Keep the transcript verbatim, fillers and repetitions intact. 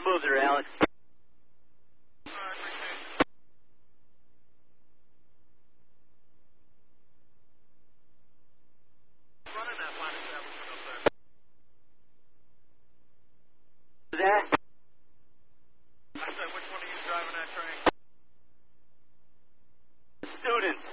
Boozer, Alex. That? I said, which one are you driving that train? Student.